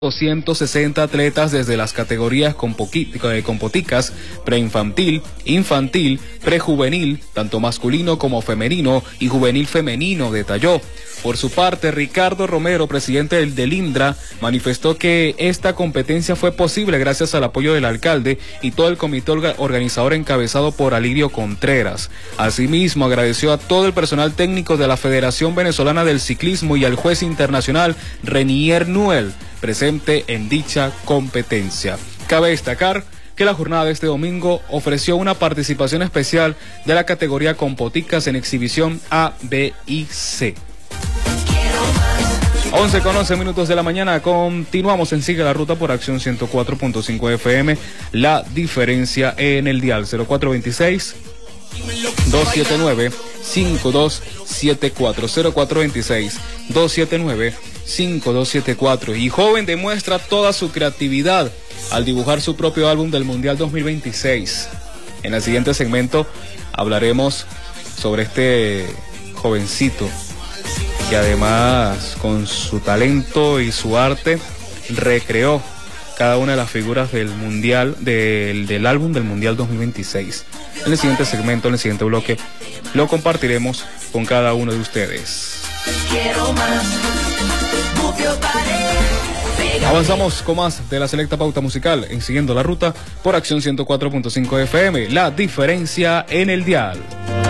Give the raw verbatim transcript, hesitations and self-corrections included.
doscientos sesenta atletas desde las categorías compoticas, preinfantil, infantil, prejuvenil, tanto masculino como femenino y juvenil femenino, detalló. Por su parte, Ricardo Romero, presidente del Delindra, manifestó que esta competencia fue posible gracias al apoyo del alcalde y todo el comité organizador encabezado por Alirio Contreras. Asimismo, agradeció a todo el personal técnico de la Federación Venezolana del Ciclismo y al juez internacional Renier Nuel, presente en dicha competencia. Cabe destacar que la jornada de este domingo ofreció una participación especial de la categoría compoticas en exhibición A, B y C. once con once minutos de la mañana, continuamos en Sigue la Ruta por Acción ciento cuatro punto cinco F M, la diferencia en el dial cero cuatro dos seis, dos siete nueve, cinco dos siete cuatro, cero cuatro dos seis, dos siete nueve, cinco dos siete cuatro. Y joven demuestra toda su creatividad al dibujar su propio álbum del Mundial dos mil veintiséis. En el siguiente segmento hablaremos sobre este jovencito que además con su talento y su arte recreó cada una de las figuras del mundial, del, del álbum del Mundial dos mil veintiséis. En el siguiente segmento, en el siguiente bloque, lo compartiremos con cada uno de ustedes. Avanzamos con más de la selecta pauta musical en Siguiendo la Ruta por Acción ciento cuatro punto cinco F M, la diferencia en el dial.